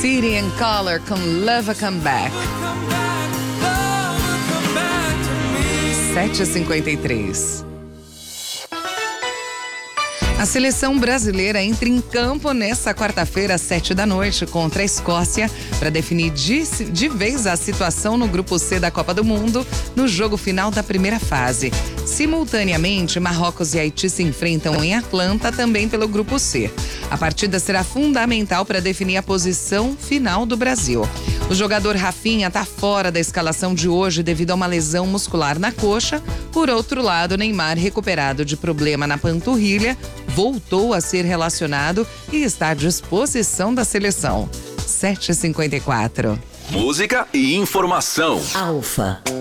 City and Color com Love Come Back. 7h53. A seleção brasileira entra em campo nesta quarta-feira, às 7 da noite, contra a Escócia, para definir de vez a situação no Grupo C da Copa do Mundo, no jogo final da primeira fase. Simultaneamente, Marrocos e Haiti se enfrentam em Atlanta, também pelo Grupo C. A partida será fundamental para definir a posição final do Brasil. O jogador Rafinha está fora da escalação de hoje devido a uma lesão muscular na coxa. Por outro lado, Neymar, recuperado de problema na panturrilha, voltou a ser relacionado e está à disposição da seleção. 7h54. Música e informação. Alfa.